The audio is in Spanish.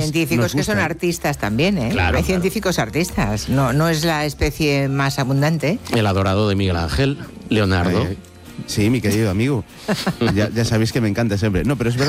científicos que son gustan. artistas también, ¿eh? Claro, Hay claro. científicos artistas, no es la especie más abundante. El adorado de Miguel Ángel, Leonardo. Sí, mi querido amigo. Ya sabéis que me encanta siempre. No, pero es verdad.